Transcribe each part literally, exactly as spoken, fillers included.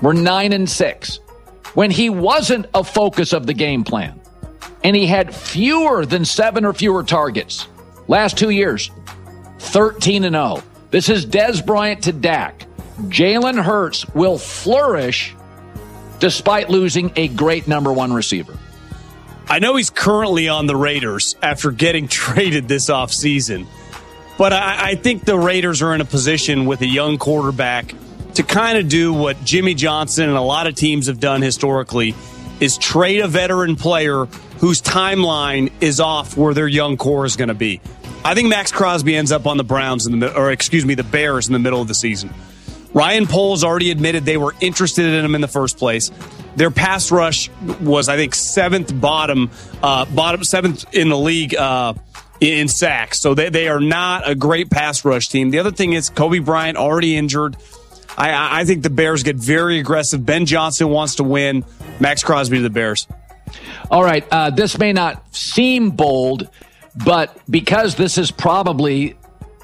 were nine and six. When he wasn't a focus of the game plan, and he had fewer than seven or fewer targets, last two years, thirteen and oh. This is Dez Bryant to Dak. Jalen Hurts will flourish despite losing a great number one receiver. I know he's currently on the Raiders after getting traded this offseason, but I, I think the Raiders are in a position with a young quarterback to kind of do what Jimmy Johnson and a lot of teams have done historically, is trade a veteran player whose timeline is off where their young core is going to be. I think Max Crosby ends up on the Browns, in the or excuse me, the Bears in the middle of the season. Ryan Poles already admitted they were interested in him in the first place. Their pass rush was, I think, seventh bottom, uh, bottom seventh in the league uh, in sacks. So they, they are not a great pass rush team. The other thing is Kobe Bryant already injured. I, I think the Bears get very aggressive. Ben Johnson wants to win. Max Crosby to the Bears. All right. Uh, this may not seem bold, but because this is probably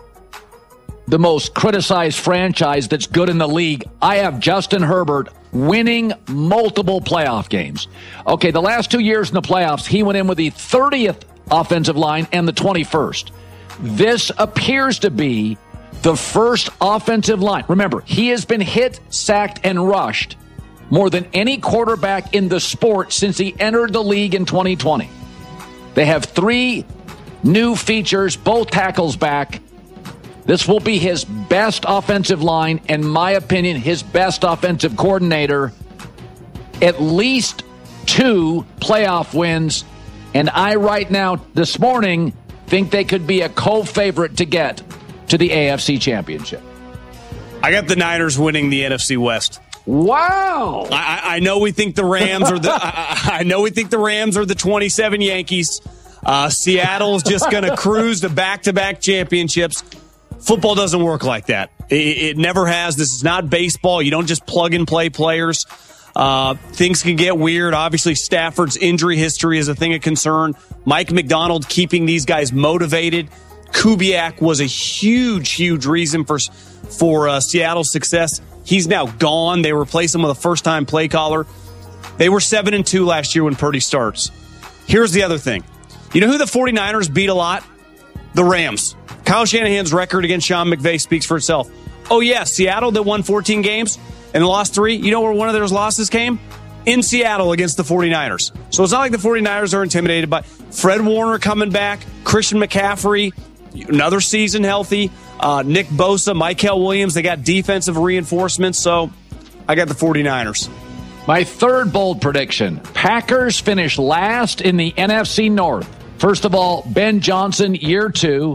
the most criticized franchise that's good in the league, I have Justin Herbert winning multiple playoff games. Okay, the last two years in the playoffs, he went in with the thirtieth offensive line and the twenty-first. This appears to be the first offensive line. Remember, he has been hit, sacked, and rushed more than any quarterback in the sport since he entered the league in twenty twenty. They have three new features, both tackles back. This will be his best offensive line, in my opinion, his best offensive coordinator. At least two playoff wins, and I right now, this morning, think they could be a co-favorite to get to the A F C Championship. I got the Niners winning the N F C West. Wow! I, I know we think the Rams are the. I, I know we think the Rams are the twenty-seven Yankees. Uh, Seattle's just going to cruise to back-to-back championships. Football doesn't work like that. It, it never has. This is not baseball. You don't just plug and play players. Uh, things can get weird. Obviously, Stafford's injury history is a thing of concern. Mike McDonald keeping these guys motivated. Kubiak was a huge, huge reason for for uh, Seattle's success. He's now gone. They replaced him with a first-time play caller. They were seven and two last year when Purdy starts. Here's the other thing. You know who the 49ers beat a lot? The Rams. Kyle Shanahan's record against Sean McVay speaks for itself. Oh, yeah, Seattle that won fourteen games and lost three. You know where one of those losses came? In Seattle against the 49ers. So it's not like the 49ers are intimidated by Fred Warner coming back, Christian McCaffrey, another season healthy, uh, Nick Bosa, Mykel Williams. They got defensive reinforcements, so I got the 49ers. My third bold prediction, Packers finish last in the N F C North. First of all, Ben Johnson, year two.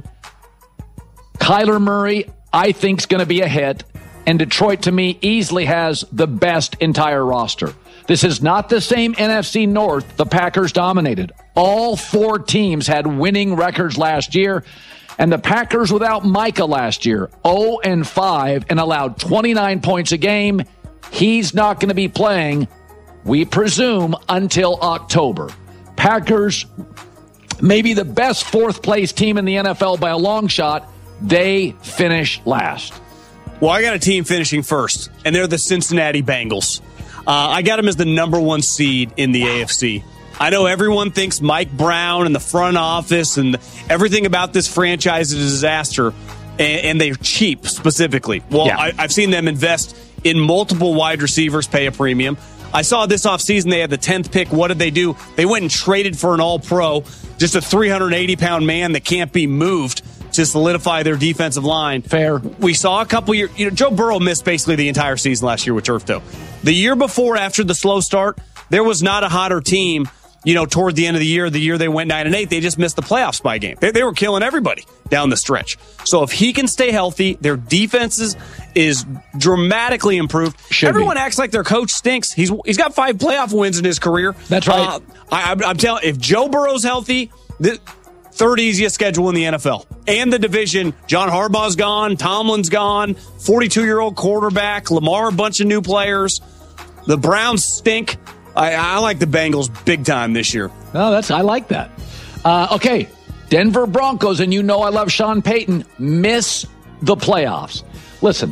Kyler Murray, I think, is going to be a hit. And Detroit, to me, easily has the best entire roster. This is not the same N F C North the Packers dominated. All four teams had winning records last year. And the Packers without Micah last year, oh and five, and allowed twenty-nine points a game. He's not going to be playing, we presume, until October. Packers, maybe the best fourth-place team in the N F L by a long shot. They finish last. Well, I got a team finishing first, and they're the Cincinnati Bengals. Uh, I got them as the number one seed in the wow. A F C. I know everyone thinks Mike Brown and the front office and everything about this franchise is a disaster, and, and they're cheap specifically. Well, yeah. I, I've seen them invest in multiple wide receivers, pay a premium. I saw this offseason they had the tenth pick. What did they do? They went and traded for an all-pro, just a three hundred eighty pound man that can't be moved to solidify their defensive line. Fair. We saw a couple years, you know, Joe Burrow missed basically the entire season last year with turf toe. The year before, after the slow start, there was not a hotter team, you know, toward the end of the year, the year they went nine and eight, they just missed the playoffs by a game. They, they were killing everybody down the stretch. So if he can stay healthy, their defenses is dramatically improved. Should Everyone be. acts like their coach stinks. He's He's got five playoff wins in his career. That's right. Uh, I, I'm, I'm telling if Joe Burrow's healthy, the third easiest schedule in the N F L. And the division, John Harbaugh's gone, Tomlin's gone, forty-two-year-old quarterback, Lamar, a bunch of new players. The Browns stink. I, I like the Bengals big time this year. Oh, that's I like that. Uh, okay, Denver Broncos, and you know I love Sean Payton, miss the playoffs. Listen,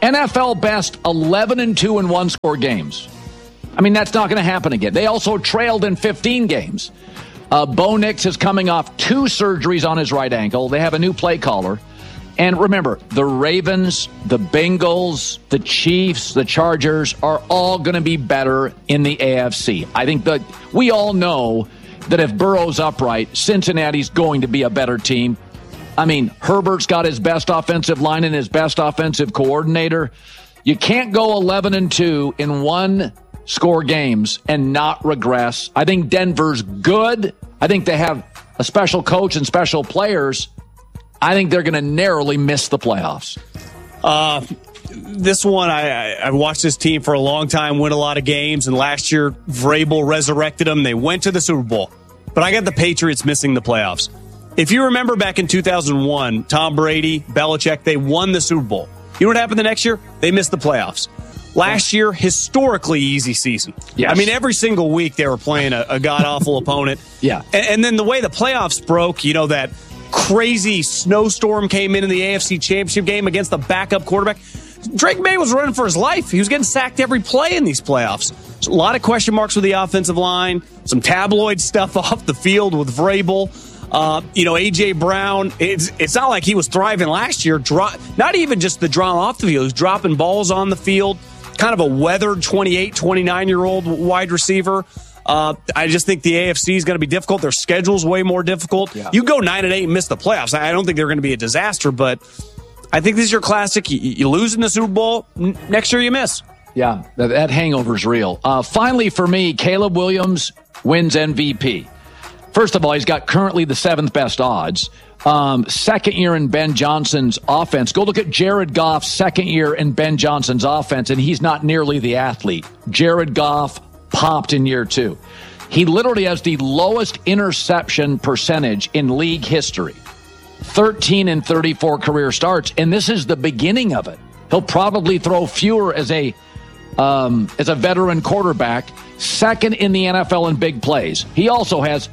N F L best eleven and two in one-score games. I mean, that's not going to happen again. They also trailed in fifteen games. Uh, Bo Nix is coming off two surgeries on his right ankle. They have a new play caller. And remember, the Ravens, the Bengals, the Chiefs, the Chargers are all going to be better in the A F C. I think that we all know that if Burrow's upright, Cincinnati's going to be a better team. I mean, Herbert's got his best offensive line and his best offensive coordinator. You can't go eleven and two in one score games and not regress. I think Denver's good. I think they have a special coach and special players. I think they're going to narrowly miss the playoffs. Uh, this one, I, I watched this team for a long time, win a lot of games, and last year, Vrabel resurrected them. They went to the Super Bowl. But I got the Patriots missing the playoffs. If you remember back in two thousand one, Tom Brady, Belichick, they won the Super Bowl. You know what happened the next year? They missed the playoffs. Last year, historically easy season. Yes. I mean, every single week they were playing a, a god-awful opponent. Yeah. And, and then the way the playoffs broke, you know, that crazy snowstorm came in in the A F C Championship game against the backup quarterback. Drake May was running for his life. He was getting sacked every play in these playoffs. So a lot of question marks with the offensive line, some tabloid stuff off the field with Vrabel. Uh, you know, A J. Brown, it's, it's not like he was thriving last year. Dro- not even just the drama off the field. He was dropping balls on the field. Kind of a weathered twenty-eight, twenty-nine-year-old wide receiver. Uh, I just think the A F C is going to be difficult. Their schedule's way more difficult. Yeah. You go nine and eight and miss the playoffs. I don't think they're going to be a disaster, but I think this is your classic. You, you lose in the Super Bowl, n- next year you miss. Yeah, that, that hangover's real. Uh, finally, for me, Caleb Williams wins M V P. First of all, he's got currently the seventh best odds. Um, second year in Ben Johnson's offense. Go look at Jared Goff's second year in Ben Johnson's offense, and he's not nearly the athlete. Jared Goff popped in year two. He literally has the lowest interception percentage in league history. thirteen and thirty-four career starts, and this is the beginning of it. He'll probably throw fewer as a um, as a veteran quarterback, second in the N F L in big plays. He also has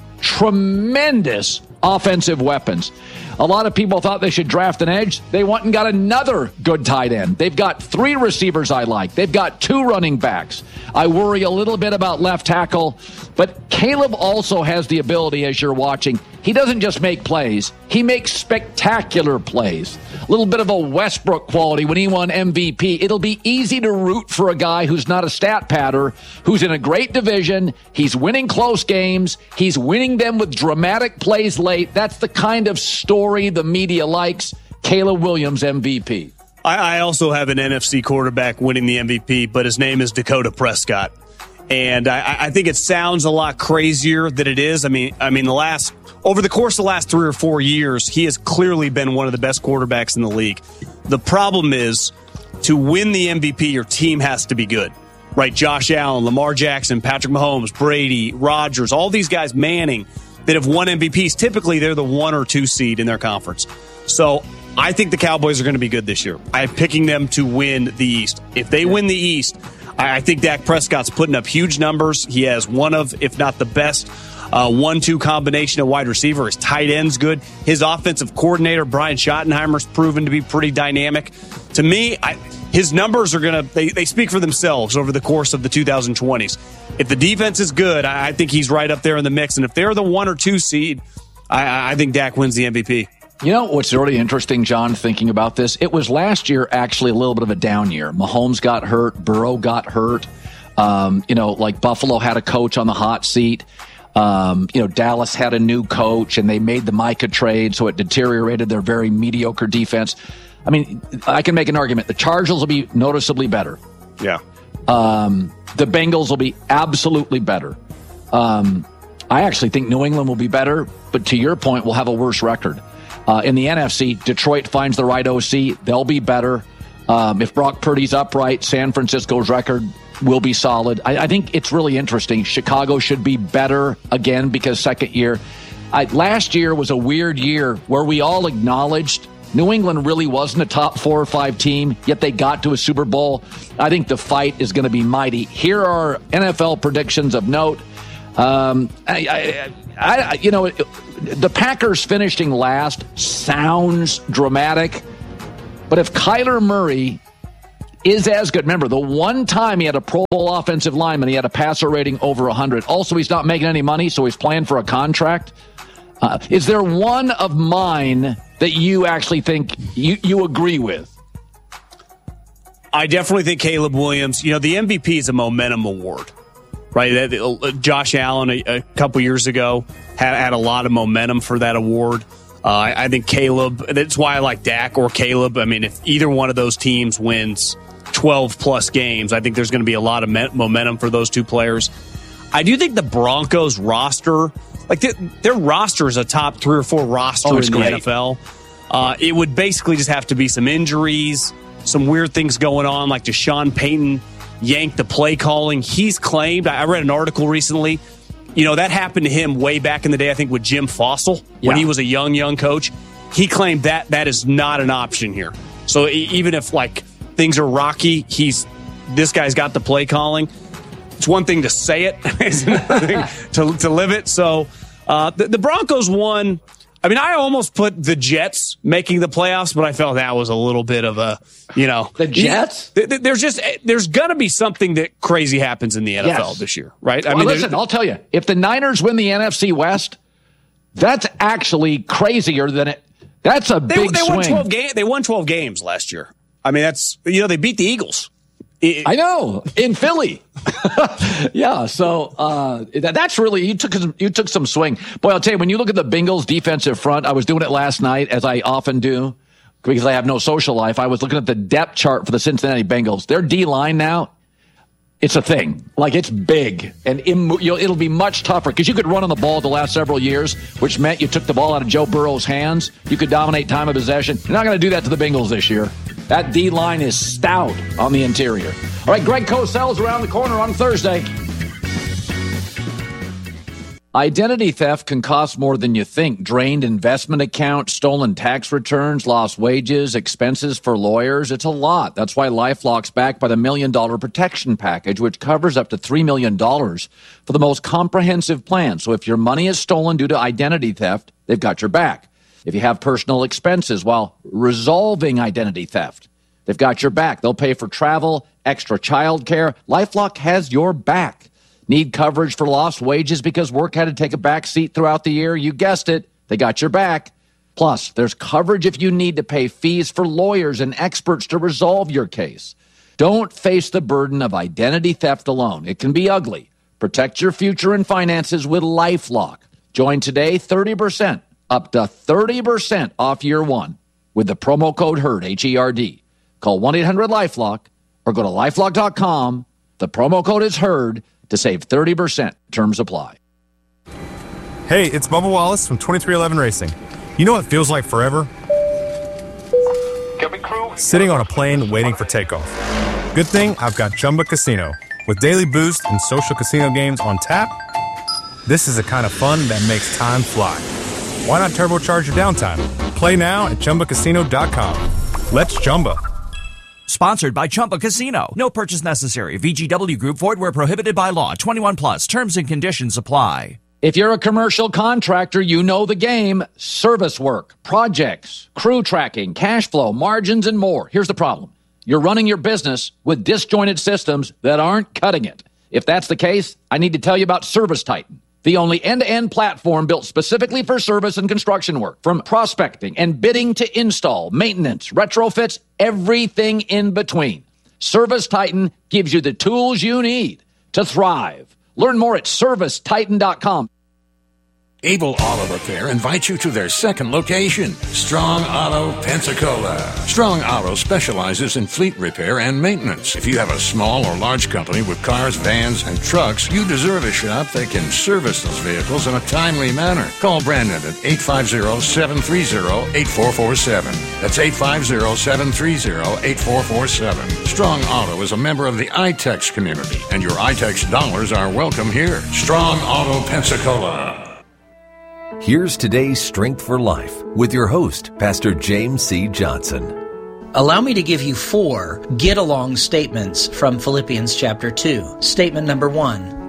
tremendous offensive weapons. A lot of people thought they should draft an edge. They went and got another good tight end. They've got three receivers I like. They've got two running backs. I worry a little bit about left tackle, but Caleb also has the ability, as you're watching, he doesn't just make plays. He makes spectacular plays. A little bit of a Westbrook quality when he won M V P. It'll be easy to root for a guy who's not a stat patter, who's in a great division. He's winning close games. He's winning them with dramatic plays late. That's the kind of story the media likes. Caleb Williams, M V P. I, I also have an N F C quarterback winning the M V P, but his name is Dakota Prescott. And I, I think it sounds a lot crazier than it is. I mean, I mean, the last over the course of the last three or four years, he has clearly been one of the best quarterbacks in the league. The problem is, to win the M V P, your team has to be good, right? Josh Allen, Lamar Jackson, Patrick Mahomes, Brady, Rodgers, all these guys, Manning, that have won M V Ps. Typically, they're the one or two seed in their conference. So I think the Cowboys are going to be good this year. I'm picking them to win the East. If they win the East, I think Dak Prescott's putting up huge numbers. He has one of, if not the best, uh, one two combination of wide receiver. His tight end's good. His offensive coordinator, Brian Schottenheimer's proven to be pretty dynamic. To me, I, his numbers are going to, they, they speak for themselves over the course of the two thousand twenties. If the defense is good, I, I think he's right up there in the mix. And if they're the one or two seed, I, I think Dak wins the M V P. You know what's really interesting, John, thinking about this? It was last year actually a little bit of a down year. Mahomes got hurt. Burrow got hurt. Um, you know, like Buffalo had a coach on the hot seat. Um, you know, Dallas had a new coach, and they made the Micah trade, so it deteriorated their very mediocre defense. I mean, I can make an argument. The Chargers will be noticeably better. Yeah. Um, the Bengals will be absolutely better. Um, I actually think New England will be better, but to your point, will have a worse record. Uh, in the N F C, Detroit finds the right O C. They'll be better. Um, if Brock Purdy's upright, San Francisco's record will be solid. I, I think it's really interesting. Chicago should be better again because second year. I, last year was a weird year where we all acknowledged New England really wasn't a top four or five team, yet they got to a Super Bowl. I think the fight is going to be mighty. Here are N F L predictions of note. Um, I, I, I, you know, it, the Packers finishing last sounds dramatic, but if Kyler Murray is as good. Remember, the one time he had a Pro Bowl offensive lineman, he had a passer rating over one hundred. Also, he's not making any money, so he's playing for a contract. Uh, is there one of mine that you actually think you, you agree with? I definitely think Caleb Williams. You know, the M V P is a momentum award, right? Josh Allen a, a couple years ago had, had a lot of momentum for that award. Uh, I, I think Caleb, that's why I like Dak or Caleb. I mean, if either one of those teams wins twelve plus games, I think there's going to be a lot of me- momentum for those two players. I do think the Broncos roster, like their, their roster is a top three or four roster oh, in the N F L. Uh, it would basically just have to be some injuries, some weird things going on, like Deshaun Payton yanked the play calling. He's claimed, I read an article recently, you know, that happened to him way back in the day, I think, with Jim Fossil when yeah. he was a young, young coach. He claimed that that is not an option here. So even if, like, things are rocky, he's this guy's got the play calling. It's one thing to say it, it's another thing to, to live it. So uh, the, the Broncos won. I mean, I almost put the Jets making the playoffs, but I felt that was a little bit of a, you know. The Jets? There's just, there's going to be something that crazy happens in the N F L yes. this year, right? I well, mean, listen, I'll tell you, if the Niners win the N F C West, that's actually crazier than it. That's a they, big they swing. Won twelve ga- they won twelve games last year. I mean, that's, you know, they beat the Eagles. It, I know, in Philly. yeah, so uh, that, that's really, you took you took some swing. Boy, I'll tell you, when you look at the Bengals defensive front, I was doing it last night, as I often do, because I have no social life. I was looking at the depth chart for the Cincinnati Bengals. Their D-line now, it's a thing. Like, it's big, and immo- you know, it'll be much tougher, because you could run on the ball the last several years, which meant you took the ball out of Joe Burrow's hands. You could dominate time of possession. You're not going to do that to the Bengals this year. That D-line is stout on the interior. All right, Greg Cosell's around the corner on Thursday. Identity theft can cost more than you think. Drained investment accounts, stolen tax returns, lost wages, expenses for lawyers. It's a lot. That's why LifeLock's backed by the Million Dollar Protection Package, which covers up to three million dollars for the most comprehensive plan. So if your money is stolen due to identity theft, they've got your back. If you have personal expenses while resolving identity theft, they've got your back. They'll pay for travel, extra child care. LifeLock has your back. Need coverage for lost wages because work had to take a back seat throughout the year? You guessed it. They got your back. Plus, there's coverage if you need to pay fees for lawyers and experts to resolve your case. Don't face the burden of identity theft alone. It can be ugly. Protect your future and finances with LifeLock. Join today, thirty percent. Up to thirty percent off year one with the promo code HERD, H E R D. Call one eight hundred LifeLock or go to LifeLock dot com. The promo code is HERD to save thirty percent. Terms apply. Hey, it's Bubba Wallace from twenty-three eleven Racing. You know what feels like forever? Sitting on a plane waiting for takeoff. Good thing I've got Chumba Casino. With daily boost and social casino games on tap, this is the kind of fun that makes time fly. Why not turbocharge your downtime? Play now at Chumba Casino dot com. Let's Chumba. Sponsored by Chumba Casino. No purchase necessary. V G W Group. Void where prohibited by law. twenty-one plus. Terms and conditions apply. If you're a commercial contractor, you know the game. Service work, projects, crew tracking, cash flow, margins, and more. Here's the problem. You're running your business with disjointed systems that aren't cutting it. If that's the case, I need to tell you about ServiceTitan, the only end-to-end platform built specifically for service and construction work. From prospecting and bidding to install, maintenance, retrofits, everything in between. ServiceTitan gives you the tools you need to thrive. Learn more at service titan dot com. Able Auto Repair invites you to their second location, Strong Auto, Pensacola. Strong Auto specializes in fleet repair and maintenance. If you have a small or large company with cars, vans, and trucks, you deserve a shop that can service those vehicles in a timely manner. Call Brandon at eight five zero, seven three zero, eight four four seven. That's eight five zero, seven three zero, eight four four seven. Strong Auto is a member of the I TEX community, and your I TEX dollars are welcome here. Strong Auto, Pensacola. Here's today's Strength for Life with your host, Pastor James C. Johnson. Allow me to give you four get-along statements from Philippians chapter two. Statement number one,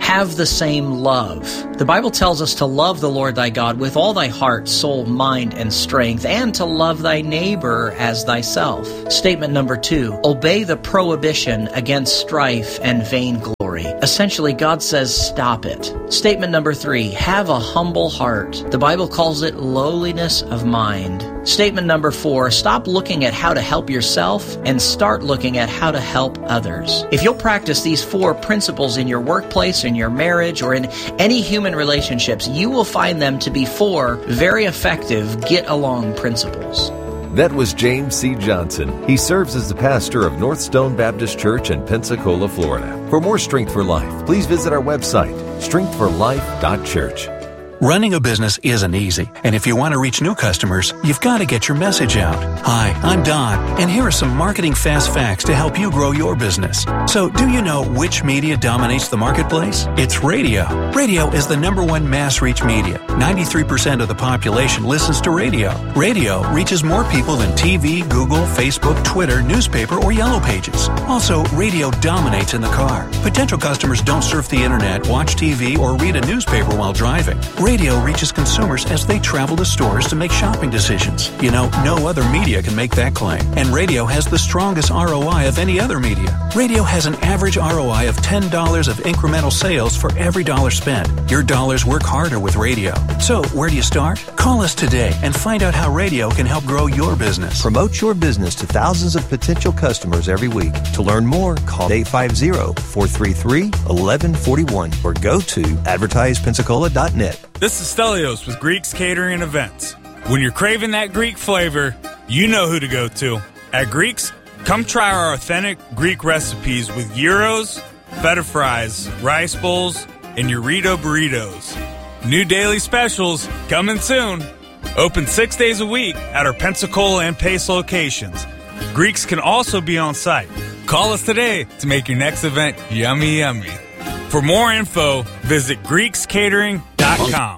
have the same love. The Bible tells us to love the Lord thy God with all thy heart, soul, mind, and strength, and to love thy neighbor as thyself. Statement number two, obey the prohibition against strife and vainglory. Essentially, God says stop it. Statement number three, have a humble heart. The Bible calls it lowliness of mind. Statement number four, stop looking at how to help yourself and start looking at how to help others. If you'll practice these four principles in your workplace, in your marriage, or in any human relationships, you will find them to be four very effective get-along principles. That was James C. Johnson. He serves as the pastor of North Stone Baptist Church in Pensacola, Florida. For more Strength for Life, please visit our website, strength for life dot church. Running a business isn't easy, and if you want to reach new customers, you've got to get your message out. Hi, I'm Don, and here are some marketing fast facts to help you grow your business. So, do you know which media dominates the marketplace? It's radio. Radio is the number one mass reach media. ninety-three percent of the population listens to radio. Radio reaches more people than T V, Google, Facebook, Twitter, newspaper, or Yellow Pages. Also, radio dominates in the car. Potential customers don't surf the internet, watch T V, or read a newspaper while driving. Radio reaches consumers as they travel to stores to make shopping decisions. You know, no other media can make that claim. And radio has the strongest R O I of any other media. Radio has an average R O I of ten dollars of incremental sales for every dollar spent. Your dollars work harder with radio. So, where do you start? Call us today and find out how radio can help grow your business. Promote your business to thousands of potential customers every week. To learn more, call eight five zero, four three three, one one four one or go to advertise pensacola dot net. This is Stelios with Greeks Catering and Events. When you're craving that Greek flavor, you know who to go to. At Greeks, come try our authentic Greek recipes with gyros, feta fries, rice bowls, and Eurito burritos. New daily specials coming soon. Open six days a week at our Pensacola and Pace locations. Greeks can also be on site. Call us today to make your next event yummy, yummy. For more info, visit greeks catering dot com.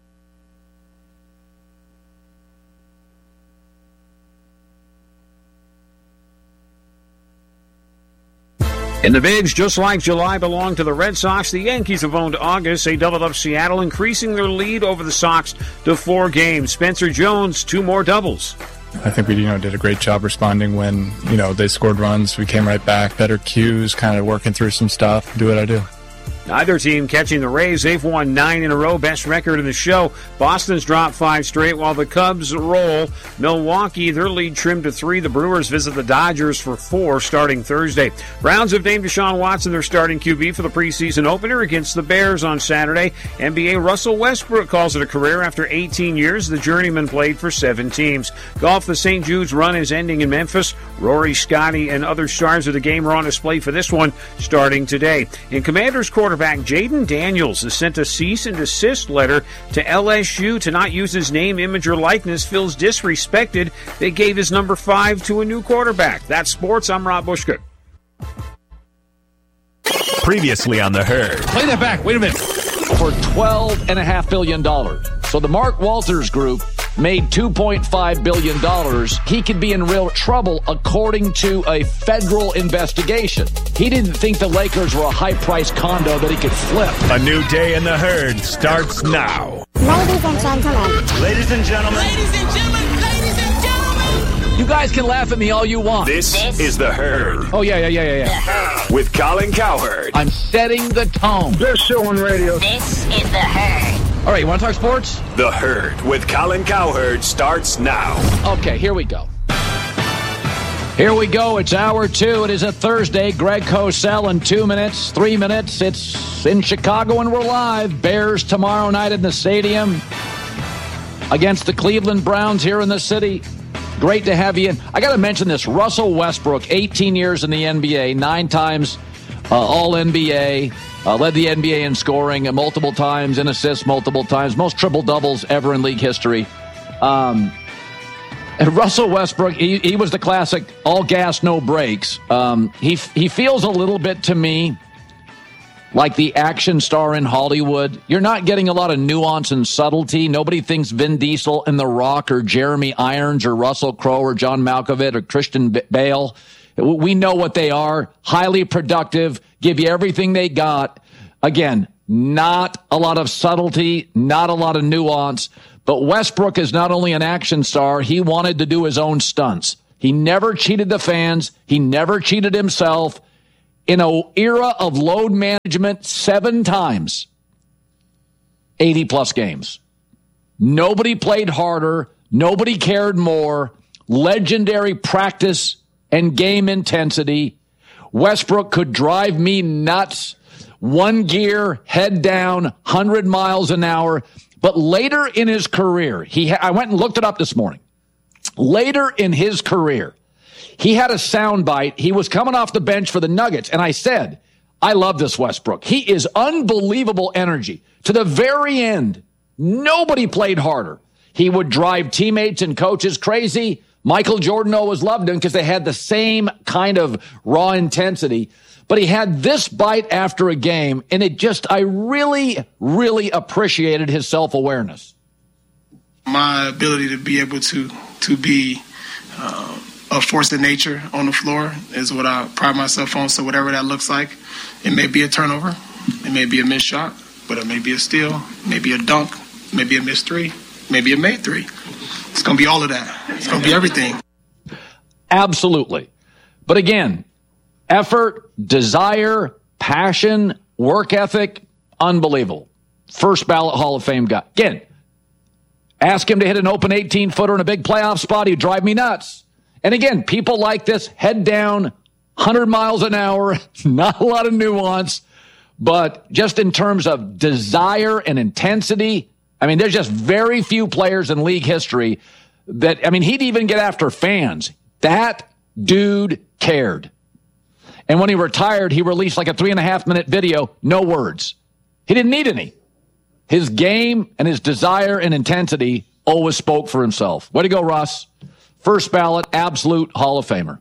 In the bigs, just like July belonged to the Red Sox, the Yankees have owned August. They doubled up Seattle, increasing their lead over the Sox to four games. Spencer Jones, two more doubles. I think we, you know, did a great job responding when, you know, they scored runs. We came right back, better cues, kind of working through some stuff, do what I do. Neither team catching the Rays. They've won nine in a row, best record in the show. Boston's dropped five straight while the Cubs roll. Milwaukee, their lead trimmed to three. The Brewers visit the Dodgers for four starting Thursday. Browns have named Deshaun Watson their starting Q B for the preseason opener against the Bears on Saturday. N B A Russell Westbrook calls it a career after eighteen years. The journeyman played for seven teams. Golf, the Saint Jude's run is ending in Memphis. Rory, Scotty, and other stars of the game are on display for this one starting today. In Commanders quarterback Jaden Daniels has sent a cease and desist letter to L S U to not use his name, image, or likeness. Feels disrespected. They gave his number five to a new quarterback. That's sports. I'm Rob Bushgood. Previously on The Herd. Play that back. Wait a minute. For twelve point five billion dollars. So the Mark Walters Group made two point five billion dollars. He could be in real trouble according to a federal investigation. He didn't think the Lakers were a high-priced condo that he could flip. A new day in The Herd starts now. Ladies and gentlemen. Ladies and gentlemen. Ladies and gentlemen. Ladies and gentlemen. You guys can laugh at me all you want. This, this is The Herd. Oh, yeah, yeah, yeah, yeah, yeah. With Colin Cowherd. I'm setting the tone. Best show on radio. This is The Herd. All right, you want to talk sports? The Herd with Colin Cowherd starts now. Okay, here we go. Here we go. It's hour two. It is a Thursday. Greg Cosell in two minutes, three minutes. It's in Chicago and we're live. Bears tomorrow night in the stadium against the Cleveland Browns here in the city. Great to have you in. I got to mention this. Russell Westbrook, eighteen years in the N B A, nine times uh, all N B A. Uh, led the N B A in scoring multiple times, in assists multiple times, most triple-doubles ever in league history. Um, and Russell Westbrook, he, he was the classic all gas, no brakes. Um, he he feels a little bit to me like the action star in Hollywood. You're not getting a lot of nuance and subtlety. Nobody thinks Vin Diesel and The Rock or Jeremy Irons or Russell Crowe or John Malkovich or Christian Bale. We know what they are. Highly productive, give you everything they got. Again, not a lot of subtlety, not a lot of nuance, but Westbrook is not only an action star, he wanted to do his own stunts. He never cheated the fans. He never cheated himself. In an era of load management, seven times, eighty-plus games. Nobody played harder. Nobody cared more. Legendary practice and game intensity. Westbrook could drive me nuts. One gear, head down, one hundred miles an hour. But later in his career, he ha- I went and looked it up this morning. Later in his career, he had a soundbite. He was coming off the bench for the Nuggets, and I said, I love this Westbrook. He is unbelievable energy. To the very end, nobody played harder. He would drive teammates and coaches crazy. Michael Jordan always loved him because they had the same kind of raw intensity. But he had this bite after a game, and it just, I really, really appreciated his self-awareness. My ability to be able to to be uh, a force of nature on the floor is what I pride myself on. So whatever that looks like, it may be a turnover, it may be a missed shot, but it may be a steal, maybe a dunk, maybe a missed three, maybe a made three. It's going to be all of that. It's going to be everything. Absolutely. But again, effort, desire, passion, work ethic, unbelievable. First ballot Hall of Fame guy. Again, ask him to hit an open eighteen-footer in a big playoff spot, he'd drive me nuts. And again, people like this, head down, one hundred miles an hour, not a lot of nuance, but just in terms of desire and intensity, I mean, there's just very few players in league history that, I mean, he'd even get after fans. That dude cared. And when he retired, he released like a three and a half minute video, no words. He didn't need any. His game and his desire and intensity always spoke for himself. Way to go, Russ. First ballot, absolute Hall of Famer.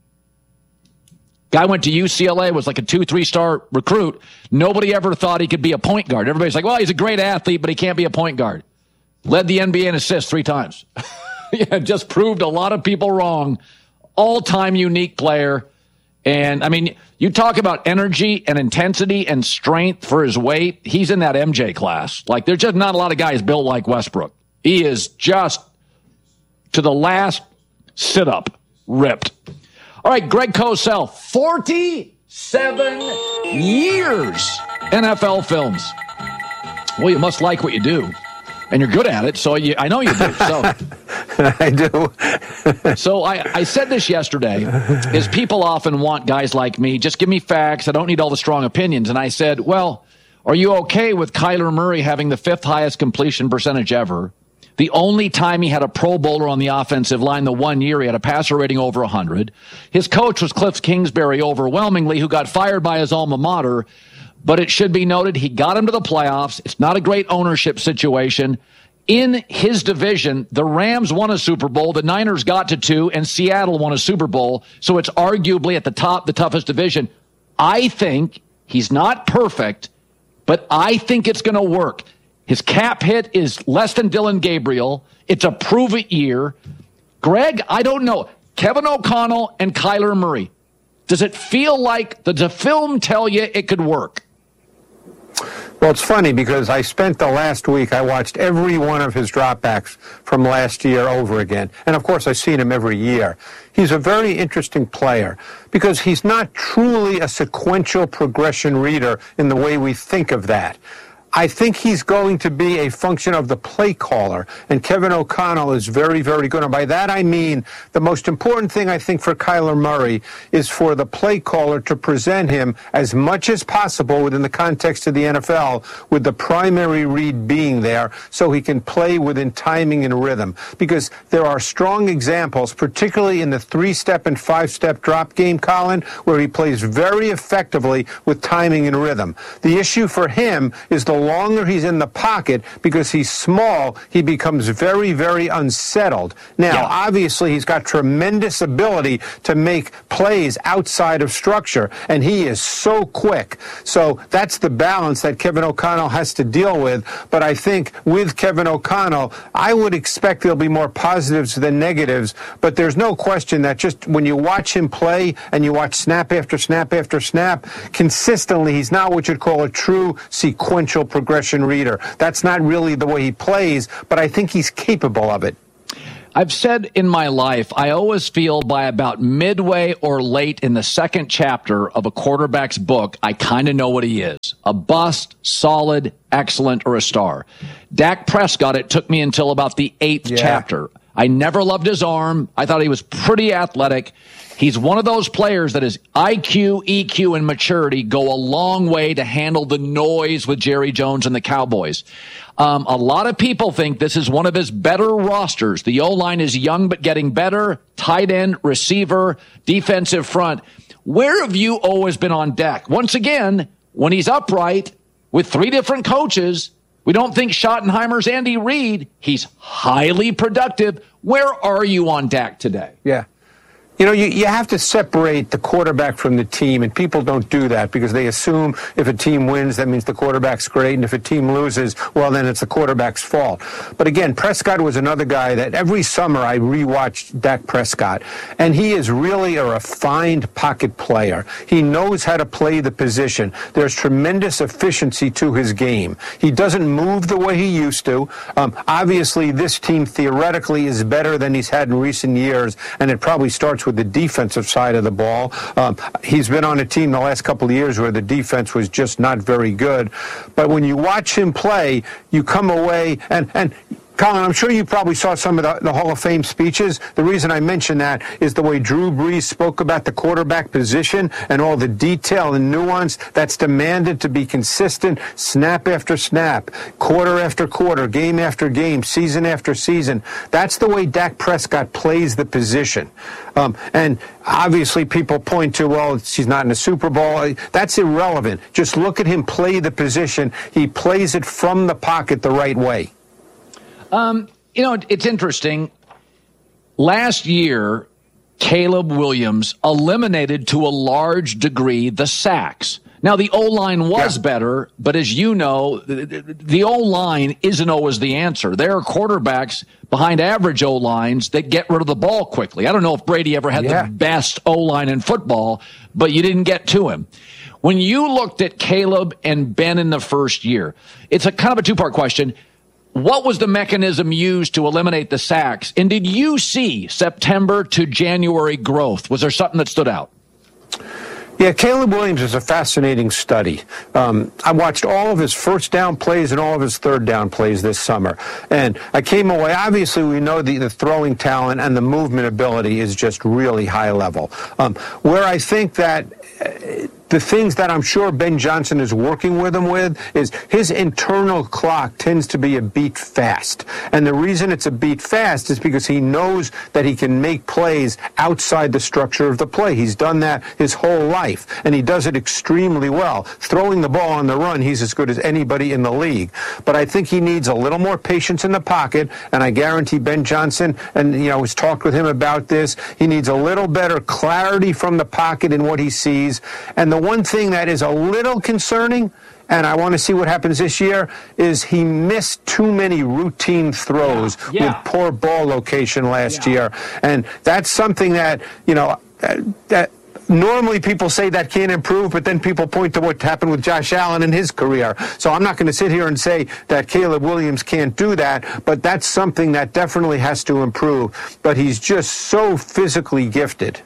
Guy went to U C L A, was like a two, three-star recruit. Nobody ever thought he could be a point guard. Everybody's like, well, he's a great athlete, but he can't be a point guard. Led the N B A in assists three times. Yeah, just proved a lot of people wrong. All-time unique player. And, I mean, you talk about energy and intensity and strength for his weight. He's in that M J class. Like, there's just not a lot of guys built like Westbrook. He is just, to the last sit-up, ripped. All right, Greg Cosell, forty-seven years N F L films. Well, you must like what you do. And you're good at it, so you, I know you do. So I do. So I, I said this yesterday, is people often want guys like me, just give me facts, I don't need all the strong opinions. And I said, well, are you okay with Kyler Murray having the fifth highest completion percentage ever? The only time he had a Pro Bowler on the offensive line, the one year he had a passer rating over one hundred. His coach was Cliff Kingsbury overwhelmingly, who got fired by his alma mater. But it should be noted, he got him to the playoffs. It's not a great ownership situation. In his division, the Rams won a Super Bowl, the Niners got to two, and Seattle won a Super Bowl. So it's arguably at the top, the toughest division. I think he's not perfect, but I think it's going to work. His cap hit is less than Dylan Gabriel. It's a prove-it year. Greg, I don't know. Kevin O'Connell and Kyler Murray. Does it feel like, does the film tell you it could work? Well, it's funny because I spent the last week, I watched every one of his dropbacks from last year over again. And, of course, I've seen him every year. He's a very interesting player because he's not truly a sequential progression reader in the way we think of that. I think he's going to be a function of the play caller, and Kevin O'Connell is very, very good. And by that I mean the most important thing I think for Kyler Murray is for the play caller to present him as much as possible within the context of the N F L, with the primary read being there so he can play within timing and rhythm. Because there are strong examples, particularly in the three-step and five-step drop game, Colin, where he plays very effectively with timing and rhythm. The issue for him is the longer he's in the pocket, because he's small, he becomes very, very unsettled. Now, yeah. obviously, he's got tremendous ability to make plays outside of structure, and he is so quick. So that's the balance that Kevin O'Connell has to deal with. But I think with Kevin O'Connell, I would expect there'll be more positives than negatives. But there's no question that just when you watch him play and you watch snap after snap after snap, consistently, he's not what you'd call a true sequential progression reader. That's not really the way he plays, but I think he's capable of it. I've said in my life, I always feel by about midway or late in the second chapter of a quarterback's book, I kind of know what he is. A bust, solid, excellent, or a star. Dak Prescott, it took me until about the eighth yeah. chapter. I never loved his arm. I thought he was pretty athletic. He's one of those players that his I Q, E Q, and maturity go a long way to handle the noise with Jerry Jones and the Cowboys. Um, a lot of people think this is one of his better rosters. The O-line is young but getting better. Tight end, receiver, defensive front. Where have you always been on deck? Once again, when he's upright with three different coaches, we don't think Schottenheimer's Andy Reid. He's highly productive. Where are you on Dak today? Yeah. You know, you, you have to separate the quarterback from the team, and people don't do that because they assume if a team wins, that means the quarterback's great, and if a team loses, well, then it's the quarterback's fault. But again, Prescott was another guy that every summer I rewatched Dak Prescott, and he is really a refined pocket player. He knows how to play the position. There's tremendous efficiency to his game. He doesn't move the way he used to. Um, obviously, this team theoretically is better than he's had in recent years, and it probably starts with the defensive side of the ball. Um, he's been on a team the last couple of years where the defense was just not very good. But when you watch him play, you come away and, and Colin, I'm sure you probably saw some of the, the Hall of Fame speeches. The reason I mention that is the way Drew Brees spoke about the quarterback position and all the detail and nuance that's demanded to be consistent snap after snap, quarter after quarter, game after game, season after season. That's the way Dak Prescott plays the position. Um, and obviously people point to, well, he's not in the Super Bowl. That's irrelevant. Just look at him play the position. He plays it from the pocket the right way. Um, you know, it's interesting. Last year, Caleb Williams eliminated to a large degree the sacks. Now, the O-line was yeah. better, but as you know, the, the O-line isn't always the answer. There are quarterbacks behind average O-lines that get rid of the ball quickly. I don't know if Brady ever had yeah. the best O-line in football, but you didn't get to him. When you looked at Caleb and Ben in the first year, it's a kind of a two-part question. What was the mechanism used to eliminate the sacks? And did you see September to January growth? Was there something that stood out? Yeah, Caleb Williams is a fascinating study. Um, I watched all of his first down plays and all of his third down plays this summer. And I came away, obviously we know the, the throwing talent and the movement ability is just really high level. Um, where I think that uh, the things that I'm sure Ben Johnson is working with him with is his internal clock tends to be a beat fast. And the reason it's a beat fast is because he knows that he can make plays outside the structure of the play. He's done that his whole life, and he does it extremely well. Throwing the ball on the run, he's as good as anybody in the league. But I think he needs a little more patience in the pocket, and I guarantee Ben Johnson, and you know, has talked with him about this, he needs a little better clarity from the pocket in what he sees. And the one thing that is a little concerning, and I want to see what happens this year, is he missed too many routine throws yeah, yeah. with poor ball location last yeah. year. And that's something that, you know, that, that normally people say that can't improve, but then people point to what happened with Josh Allen in his career. So I'm not going to sit here and say that Caleb Williams can't do that, but that's something that definitely has to improve. But he's just so physically gifted.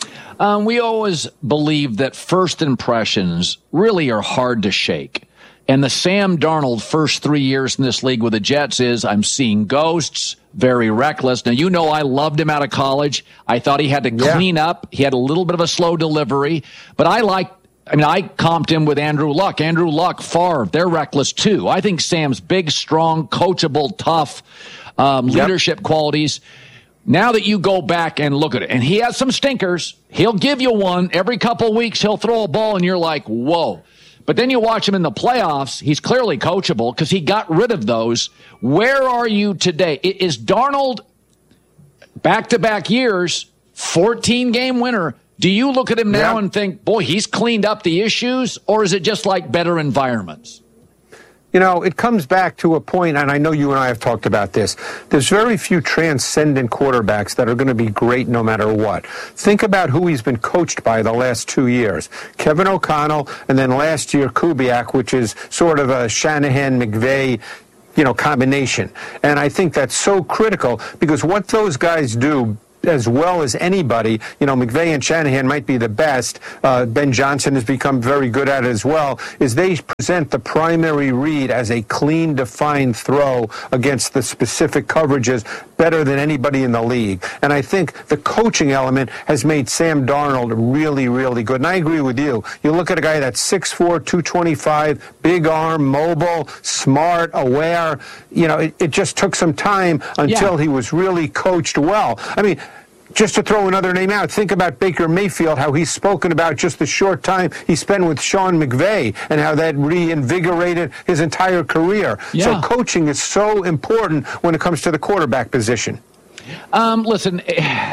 Um, we always believe that first impressions really are hard to shake. And the Sam Darnold first three years in this league with the Jets is I'm seeing ghosts, very reckless. Now, you know I loved him out of college. I thought he had to clean yeah. up. He had a little bit of a slow delivery. But I like, I mean, I comped him with Andrew Luck. Andrew Luck, Favre, they're reckless too. I think Sam's big, strong, coachable, tough, um, yep. leadership qualities. Now that you go back and look at it, and he has some stinkers, he'll give you one every couple of weeks. He'll throw a ball, and you're like, whoa. But then you watch him in the playoffs. He's clearly coachable because he got rid of those. Where are you today? Is Darnold, back-to-back years, fourteen-game winner, do you look at him now yeah. and think, boy, he's cleaned up the issues, or is it just like better environments? You know, it comes back to a point, and I know you and I have talked about this. There's very few transcendent quarterbacks that are going to be great no matter what. Think about who he's been coached by the last two years. Kevin O'Connell, and then last year Kubiak, which is sort of a Shanahan-McVay, you know, combination. And I think that's so critical because what those guys do as well as anybody, you know, McVay and Shanahan might be the best. Uh, Ben Johnson has become very good at it as well, is they present the primary read as a clean, defined throw against the specific coverages better than anybody in the league. And I think the coaching element has made Sam Darnold really, really good. And I agree with you. You look at a guy that's six four, two twenty-five, big arm, mobile, smart, aware. You know, it, it just took some time until yeah. he was really coached well. I mean, just to throw another name out, think about Baker Mayfield, how he's spoken about just the short time he spent with Sean McVay and how that reinvigorated his entire career. Yeah. So coaching is so important when it comes to the quarterback position. Um, listen,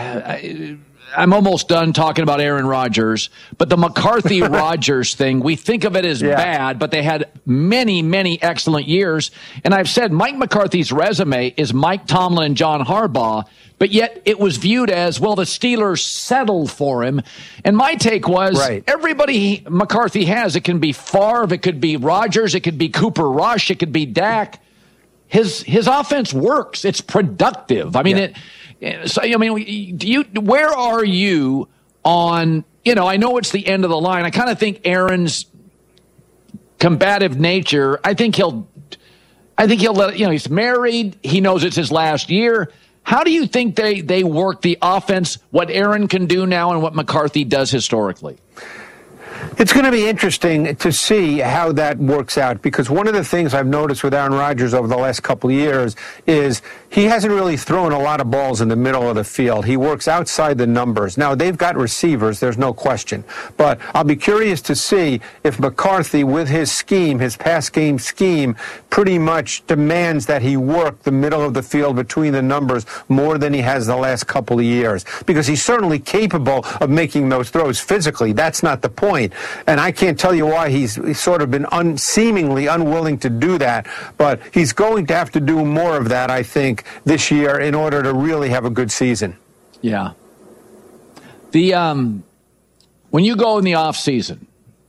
I'm almost done talking about Aaron Rodgers, but the McCarthy-Rodgers thing, we think of it as yeah. bad, but they had many, many excellent years. And I've said Mike McCarthy's resume is Mike Tomlin and John Harbaugh, but yet it was viewed as, well, the Steelers settled for him. And my take was, right. everybody McCarthy has, it can be Favre, it could be Rodgers, it could be Cooper Rush, it could be Dak. His his offense works. It's productive. I mean, yeah. it. So I mean, do you where are you on? You know, I know it's the end of the line. I kind of think Aaron's combative nature. I think he'll. I think he'll let. You know, he's married. He knows it's his last year. How do you think they, they work the offense, what Aaron can do now and what McCarthy does historically? It's going to be interesting to see how that works out because one of the things I've noticed with Aaron Rodgers over the last couple of years is he hasn't really thrown a lot of balls in the middle of the field. He works outside the numbers. Now, they've got receivers, there's no question. But I'll be curious to see if McCarthy, with his scheme, his pass game scheme, pretty much demands that he work the middle of the field between the numbers more than he has the last couple of years. Because he's certainly capable of making those throws physically. That's not the point. And I can't tell you why he's, he's sort of been un, seemingly unwilling to do that. But he's going to have to do more of that, I think, this year in order to really have a good season. Yeah. The um, when you go in the off season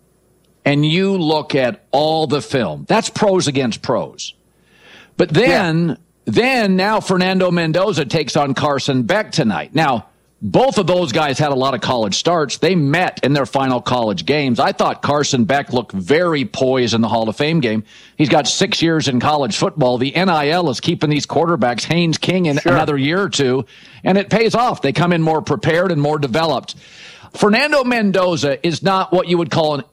and you look at all the film, that's pros against pros. But then, yeah. then now Fernando Mendoza takes on Carson Beck tonight. Now, both of those guys had a lot of college starts. They met in their final college games. I thought Carson Beck looked very poised in the Hall of Fame game. He's got six years in college football. The N I L is keeping these quarterbacks, Haynes King, in sure. another year or two, and it pays off. They come in more prepared and more developed. Fernando Mendoza is not what you would call an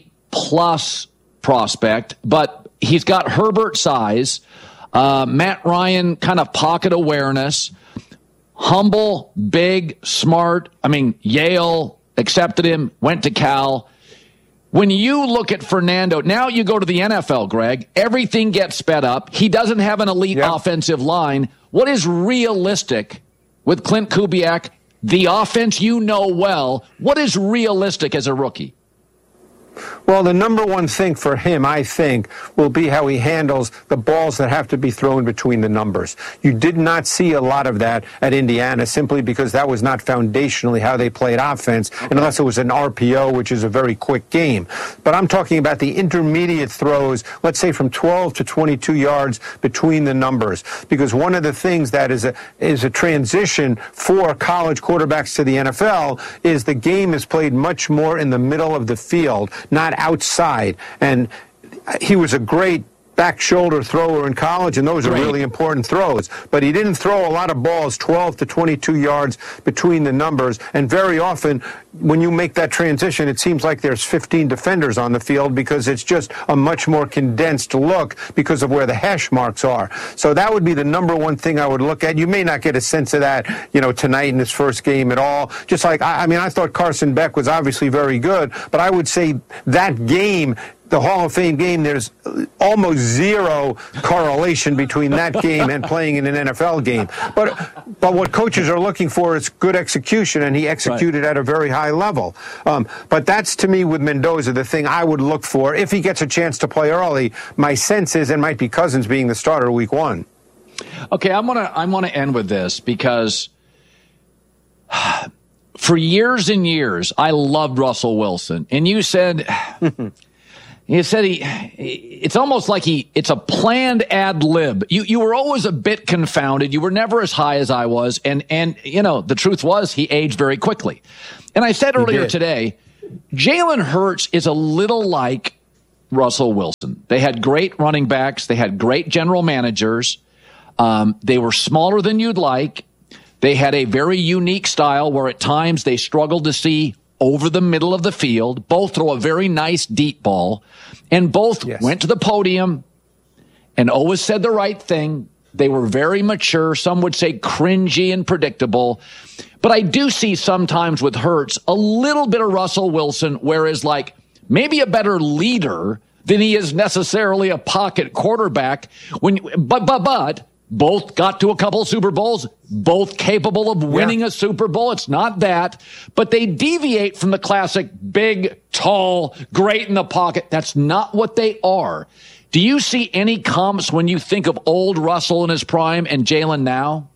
A-plus prospect, but he's got Herbert size, uh, Matt Ryan kind of pocket awareness, humble, big, smart. I mean, Yale accepted him, went to Cal. When you look at Fernando, now you go to the N F L, Greg, everything gets sped up. He doesn't have an elite yep. offensive line. What is realistic with Clint Kubiak, the offense you know well? What is realistic as a rookie? Well, the number one thing for him, I think, will be how he handles the balls that have to be thrown between the numbers. You did not see a lot of that at Indiana simply because that was not foundationally how they played offense, okay. unless it was an R P O, which is a very quick game. But I'm talking about the intermediate throws, let's say from twelve to twenty-two yards between the numbers, because one of the things that is a is a transition for college quarterbacks to the N F L is the game is played much more in the middle of the field, not outside. And he was a great back shoulder thrower in college, and those are really important throws. But he didn't throw a lot of balls twelve to twenty-two yards between the numbers. And very often, when you make that transition, it seems like there's fifteen defenders on the field because it's just a much more condensed look because of where the hash marks are. So that would be the number one thing I would look at. You may not get a sense of that, you know, tonight in his first game at all. Just like, I, I mean, I thought Carson Beck was obviously very good, but I would say that game, the Hall of Fame game, there's almost zero correlation between that game and playing in an N F L game. But but what coaches are looking for is good execution, and he executed right. at a very high level. Um, but that's, to me, with Mendoza, the thing I would look for if he gets a chance to play early. My sense is it might be Cousins being the starter week one. Okay, I'm gonna I'm gonna end with this because for years and years I loved Russell Wilson, and you said you said he it's almost like he it's a planned ad lib. You you were always a bit confounded. You were never as high as I was, and and you know the truth was he aged very quickly. And I said earlier today, Jalen Hurts is a little like Russell Wilson. They had great running backs. They had great general managers. Um, they were smaller than you'd like. They had a very unique style where at times they struggled to see over the middle of the field. Both throw a very nice deep ball. And both yes. went to the podium and always said the right thing. They were very mature. Some would say cringy and predictable. But I do see sometimes with Hurts a little bit of Russell Wilson, whereas like maybe a better leader than he is necessarily a pocket quarterback. When but but but both got to a couple Super Bowls, both capable of winning yeah. a Super Bowl. It's not that, but they deviate from the classic big, tall, great in the pocket. That's not what they are. Do you see any comps when you think of old Russell in his prime and Jalen now?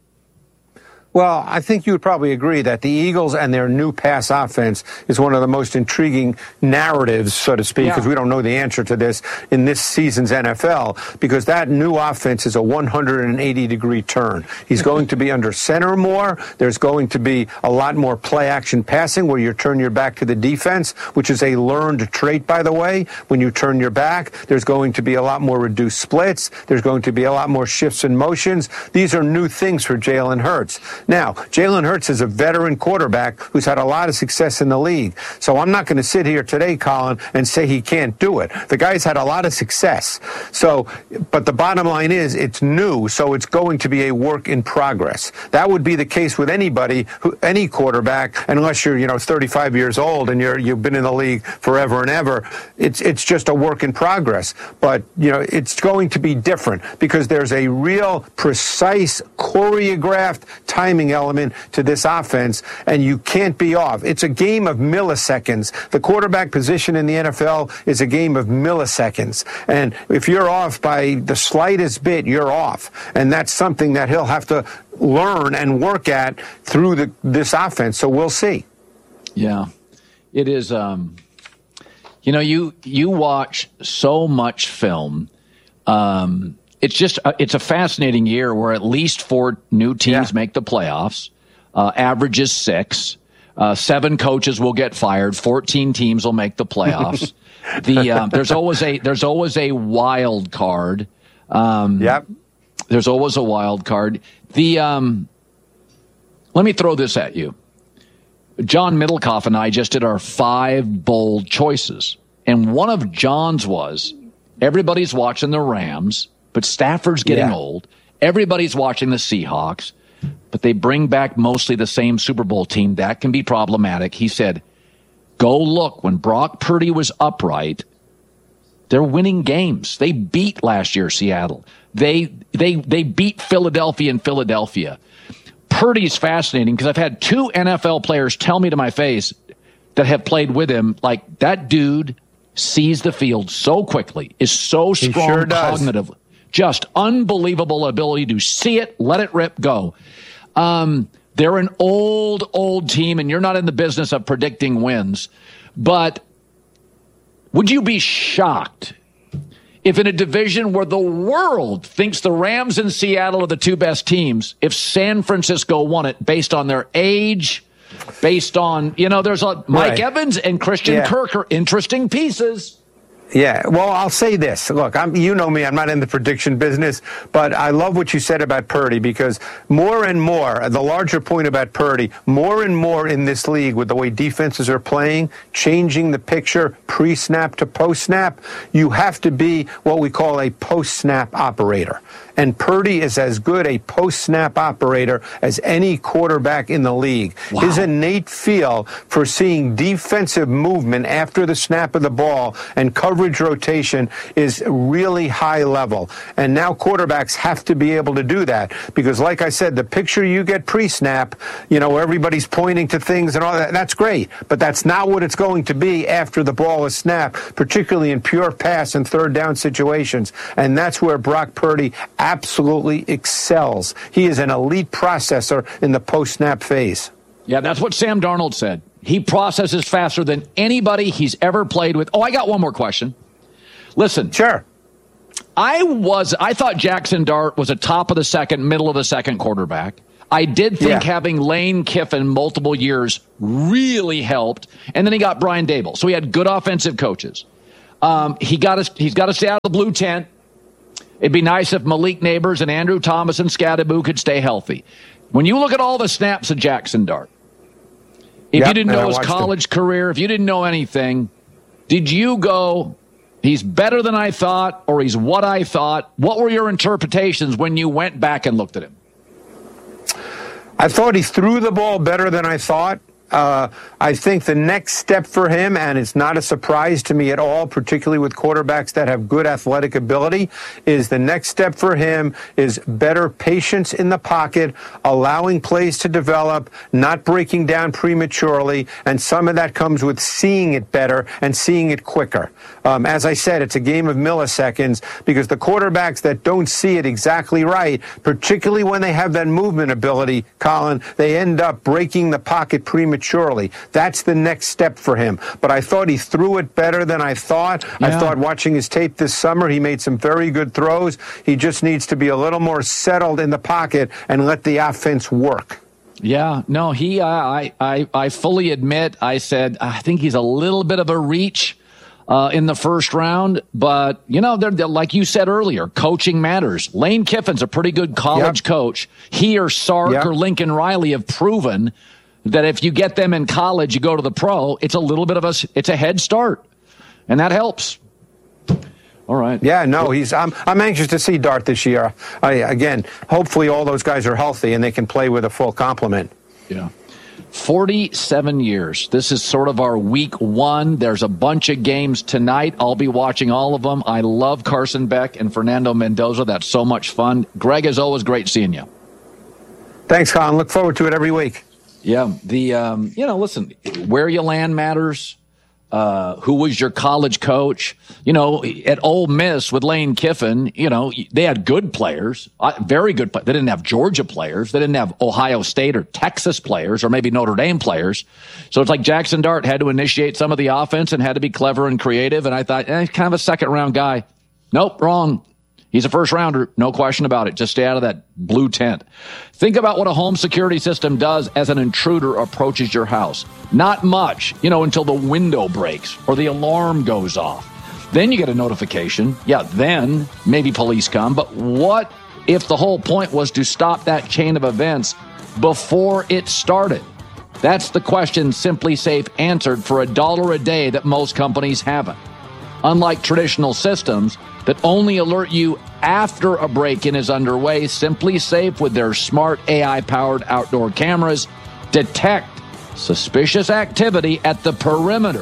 Well, I think you would probably agree that the Eagles and their new pass offense is one of the most intriguing narratives, so to speak, because yeah. we don't know the answer to this in this season's N F L, because that new offense is a one hundred eighty degree turn. He's going to be under center more. There's going to be a lot more play action passing where you turn your back to the defense, which is a learned trait, by the way. When you turn your back, there's going to be a lot more reduced splits. There's going to be a lot more shifts and motions. These are new things for Jalen Hurts. Now, Jalen Hurts is a veteran quarterback who's had a lot of success in the league. So I'm not going to sit here today, Colin, and say he can't do it. The guy's had a lot of success. So, but the bottom line is it's new, so it's going to be a work in progress. That would be the case with anybody, who, any quarterback, unless you're, you know, thirty-five years old and you're, you've been in the league forever and ever. It's, it's just a work in progress. But, you know, it's going to be different because there's a real precise, choreographed timing element to this offense, and you can't be off. It's a game of milliseconds. The quarterback position in the N F L is a game of milliseconds, and if you're off by the slightest bit, you're off, and that's something that he'll have to learn and work at through the, this offense, so we'll see. Yeah, it is, um, you know, you, you watch so much film, um, It's just uh, it's a fascinating year where at least four new teams yeah. make the playoffs. Uh, average is six. Uh, seven coaches will get fired. Fourteen teams will make the playoffs. the um, there's always a there's always a wild card. Um, yep. There's always a wild card. The um, let me throw this at you. John Middlecoff and I just did our five bold choices, and one of John's was everybody's watching the Rams. But Stafford's getting yeah. old. Everybody's watching the Seahawks, but they bring back mostly the same Super Bowl team. That can be problematic. He said, go look. When Brock Purdy was upright, they're winning games. They beat last year Seattle. They they they beat Philadelphia in Philadelphia. Purdy's fascinating because I've had two N F L players tell me to my face that have played with him, like, that dude sees the field so quickly, is so strong sure cognitively. Just unbelievable ability to see it, let it rip, go. Um, they're an old, old team, and you're not in the business of predicting wins. But would you be shocked if in a division where the world thinks the Rams and Seattle are the two best teams, if San Francisco won it based on their age, based on, you know, there's a Mike right. Evans and Christian yeah. Kirk are interesting pieces. Yeah, well, I'll say this. Look, I'm, you know me, I'm not in the prediction business, but I love what you said about Purdy because more and more, the larger point about Purdy, more and more in this league with the way defenses are playing, changing the picture pre-snap to post-snap, you have to be what we call a post-snap operator. And Purdy is as good a post-snap operator as any quarterback in the league. Wow. His innate feel for seeing defensive movement after the snap of the ball and coverage average rotation is really high level. And now quarterbacks have to be able to do that because, like I said, the picture you get pre-snap, you know, everybody's pointing to things and all that, that's great. But that's not what it's going to be after the ball is snapped, particularly in pure pass and third down situations. And that's where Brock Purdy absolutely excels. He is an elite processor in the post-snap phase. Yeah, that's what Sam Darnold said. He processes faster than anybody he's ever played with. Oh, I got one more question. Listen. Sure. I was, I thought Jackson Dart was a top of the second, middle of the second quarterback. I did think yeah. having Lane Kiffin multiple years really helped. And then he got Brian Daboll. So he had good offensive coaches. Um, he got to, he's got to stay out of the blue tent. It'd be nice if Malik Neighbors and Andrew Thomas and Scadaboo could stay healthy. When you look at all the snaps of Jackson Dart, if yep, you didn't know his college him. career, if you didn't know anything, did you go, he's better than I thought, or he's what I thought? What were your interpretations when you went back and looked at him? I thought he threw the ball better than I thought. Uh, I think the next step for him, and it's not a surprise to me at all, particularly with quarterbacks that have good athletic ability, is the next step for him is better patience in the pocket, allowing plays to develop, not breaking down prematurely, and some of that comes with seeing it better and seeing it quicker. Um, as I said, it's a game of milliseconds because the quarterbacks that don't see it exactly right, particularly when they have that movement ability, Colin, they end up breaking the pocket prematurely. Maturely. That's the next step for him. But I thought he threw it better than I thought. Yeah. I thought watching his tape this summer, he made some very good throws. He just needs to be a little more settled in the pocket and let the offense work. Yeah, no, he, uh, I, I, I fully admit, I said, I think he's a little bit of a reach uh, in the first round. But, you know, they're, they're, like you said earlier, coaching matters. Lane Kiffin's a pretty good college yep. coach. He or Sark yep. or Lincoln Riley have proven that if you get them in college, you go to the pro, it's a little bit of a, it's a head start. And that helps. All right. Yeah, no, he's, I'm, I'm anxious to see Dart this year. I, again, hopefully all those guys are healthy and they can play with a full complement. Yeah. forty-seven years. This is sort of our week one. There's a bunch of games tonight. I'll be watching all of them. I love Carson Beck and Fernando Mendoza. That's so much fun. Greg, as always, great seeing you. Thanks, Colin. Look forward to it every week. Yeah, the um, you know, listen, where you land matters. Uh, who was your college coach? You know, at Ole Miss with Lane Kiffin, you know, they had good players, uh, very good. They didn't have Georgia players. They didn't have Ohio State or Texas players or maybe Notre Dame players. So it's like Jackson Dart had to initiate some of the offense and had to be clever and creative. And I thought, eh, kind of a second round guy. Nope, wrong. He's a first rounder, no question about it. Just stay out of that blue tent. Think about what a home security system does as an intruder approaches your house. Not much, you know, until the window breaks or the alarm goes off. Then you get a notification. Yeah, then maybe police come. But what if the whole point was to stop that chain of events before it started? That's the question Simply Safe answered for a dollar a day that most companies haven't. Unlike traditional systems that only alert you after a break-in is underway, Simply Safe, with their smart A I-powered outdoor cameras, detect suspicious activity at the perimeter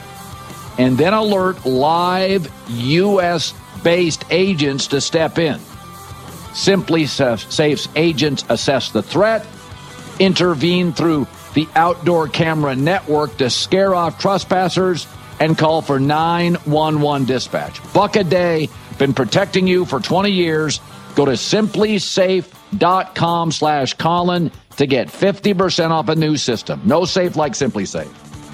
and then alert live U S-based agents to step in. Simply Safe's agents assess the threat, intervene through the outdoor camera network to scare off trespassers, and call for nine one one dispatch. Buck a day, been protecting you for twenty years. Go to simply safe dot com slash Colin to get fifty percent off a new system. No safe like Simply Safe.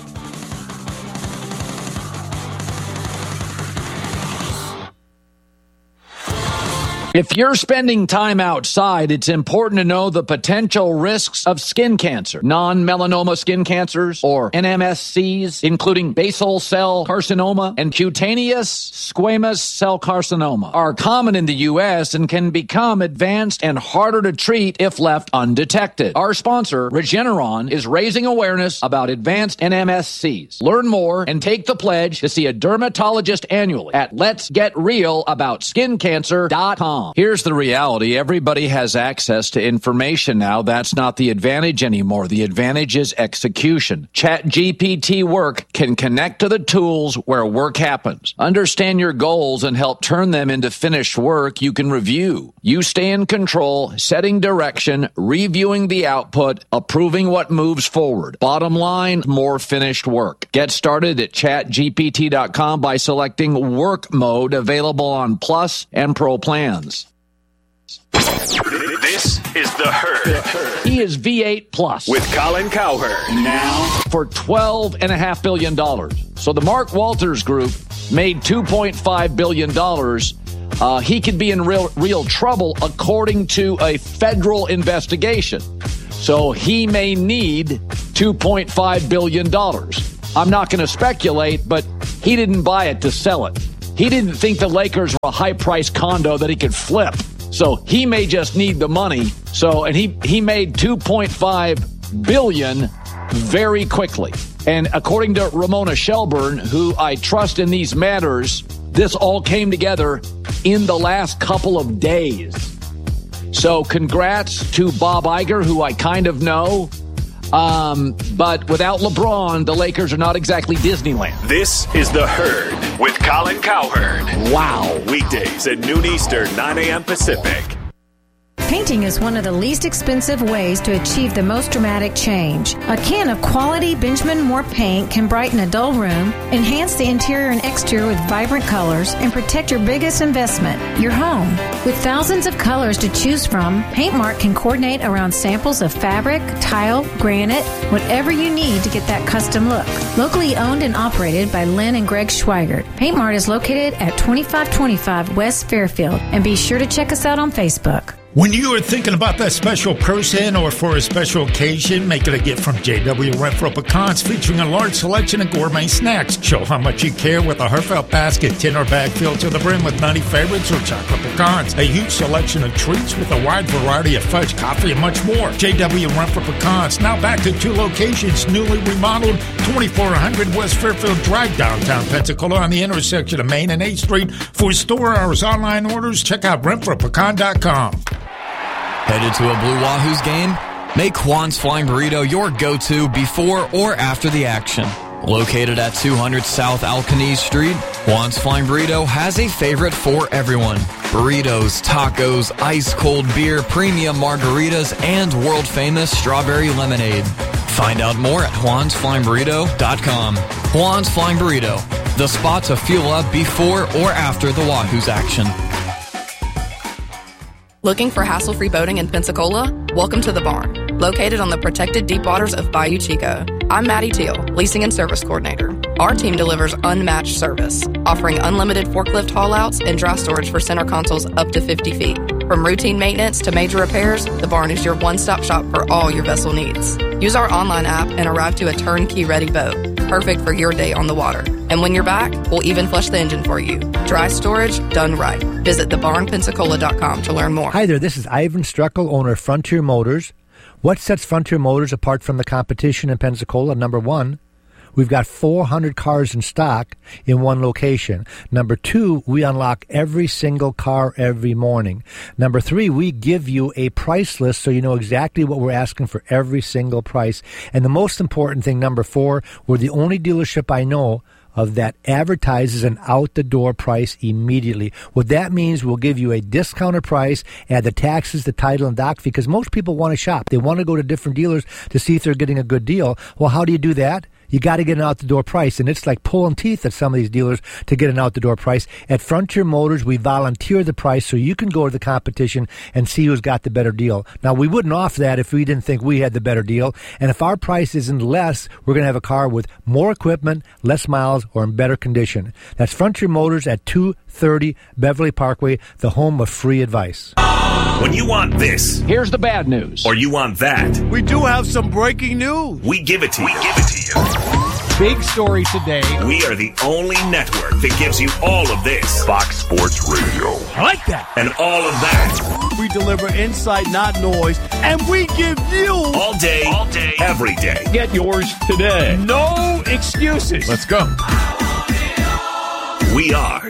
If you're spending time outside, it's important to know the potential risks of skin cancer. Non-melanoma skin cancers, or N M S Cs, including basal cell carcinoma and cutaneous squamous cell carcinoma, are common in the U S and can become advanced and harder to treat if left undetected. Our sponsor, Regeneron, is raising awareness about advanced N M S Cs. Learn more and take the pledge to see a dermatologist annually at lets get real about skin cancer dot com. com. Here's the reality. Everybody has access to information now. That's not the advantage anymore. The advantage is execution. ChatGPT Work can connect to the tools where work happens. Understand your goals and help turn them into finished work you can review. You stay in control, setting direction, reviewing the output, approving what moves forward. Bottom line, more finished work. Get started at chat G P T dot com by selecting Work Mode, available on Plus and Pro plans. This is The Herd. He is V eight Plus. With Colin Cowherd. Now. For twelve point five billion dollars. So the Mark Walters Group made two point five billion dollars. Uh, he could be in real, real trouble according to a federal investigation. So he may need two point five billion dollars. I'm not going to speculate, but he didn't buy it to sell it. He didn't think the Lakers were a high-priced condo that he could flip. So he may just need the money. So, and he, he made two point five billion dollars very quickly. And according to Ramona Shelburne, who I trust in these matters, this all came together in the last couple of days. So congrats to Bob Iger, who I kind of know. Um, but without LeBron, the Lakers are not exactly Disneyland. This is The Herd with Colin Cowherd. Wow. Weekdays at noon Eastern, nine a.m. Pacific. Painting is one of the least expensive ways to achieve the most dramatic change. A can of quality Benjamin Moore paint can brighten a dull room, enhance the interior and exterior with vibrant colors, and protect your biggest investment, your home. With thousands of colors to choose from, Paint Mart can coordinate around samples of fabric, tile, granite, whatever you need to get that custom look. Locally owned and operated by Lynn and Greg Schweigert, Paint Mart is located at twenty-five twenty-five West Fairfield, and be sure to check us out on Facebook. When you are thinking about that special person or for a special occasion, make it a gift from J W Renfro Pecans, featuring a large selection of gourmet snacks. Show how much you care with a heartfelt basket, tin or bag filled to the brim with nutty favorites or chocolate pecans. A huge selection of treats with a wide variety of fudge, coffee, and much more. J W Renfro Pecans, now back to two locations, newly remodeled, twenty-four hundred West Fairfield Drive, downtown Pensacola, on the intersection of Main and eighth Street. For store hours, online orders, check out renfro pecan dot com. Headed to a Blue Wahoos game? Make Juan's Flying Burrito your go-to before or after the action. Located at two hundred South Alcanese Street, Juan's Flying Burrito has a favorite for everyone. Burritos, tacos, ice-cold beer, premium margaritas, and world-famous strawberry lemonade. Find out more at juans flying burrito dot com. Juan's Flying Burrito, the spot to fuel up before or after the Wahoos action. Looking for hassle-free boating in Pensacola? Welcome to the Barn, located on the protected deep waters of Bayou Chico. I'm Maddie Teal, Leasing and Service Coordinator. Our team delivers unmatched service, offering unlimited forklift haul-outs and dry storage for center consoles up to fifty feet. From routine maintenance to major repairs, the Barn is your one-stop shop for all your vessel needs. Use our online app and arrive to a turnkey-ready boat, perfect for your day on the water. And when you're back, we'll even flush the engine for you. Dry storage done right. Visit the barn pensacola dot com to learn more. Hi there, this is Ivan Struckel, owner of Frontier Motors. What sets Frontier Motors apart from the competition in Pensacola? Number one, we've got four hundred cars in stock in one location. Number two, we unlock every single car every morning. Number three, we give you a price list so you know exactly what we're asking for every single price. And the most important thing, number four, we're the only dealership I know of that advertises an out-the-door price immediately. What that means, we'll give you a discounted price, add the taxes, the title, and doc fee, because most people want to shop. They want to go to different dealers to see if they're getting a good deal. Well, how do you do that? You got to get an out-the-door price, and it's like pulling teeth at some of these dealers to get an out-the-door price. At Frontier Motors, we volunteer the price so you can go to the competition and see who's got the better deal. Now, we wouldn't offer that if we didn't think we had the better deal, and if our price isn't less, we're going to have a car with more equipment, less miles, or in better condition. That's Frontier Motors at two thirty Beverly Parkway, the home of free advice. When you want this, here's the bad news. Or you want that, we do have some breaking news. We give it to you. We give it to you. Big story today. We are the only network that gives you all of this. Fox Sports Radio. I like that. And all of that. We deliver insight, not noise. And we give you all day, all day, every day. Get yours today. No excuses. Let's go. We are